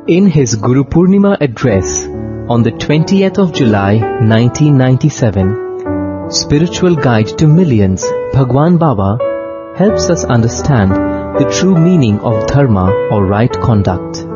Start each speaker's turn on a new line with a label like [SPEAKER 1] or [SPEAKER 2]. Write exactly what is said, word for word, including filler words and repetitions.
[SPEAKER 1] In his Guru Purnima address on the twentieth of July nineteen ninety-seven, Spiritual Guide to Millions, Bhagwan Baba helps us understand the true meaning of dharma or right conduct.